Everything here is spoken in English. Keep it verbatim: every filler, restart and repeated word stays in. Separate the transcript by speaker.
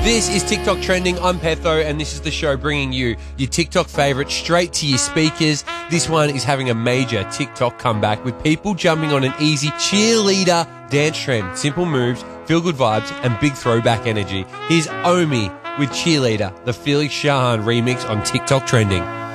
Speaker 1: This is TikTok Trending. I'm Petho, and this is the show bringing you your TikTok favourites straight to your speakers. This one is having a major TikTok comeback with people jumping on an easy cheerleader dance trend. Simple moves, feel-good vibes, and big throwback energy. Here's Omi with Cheerleader, the Felix Shahan remix on TikTok Trending.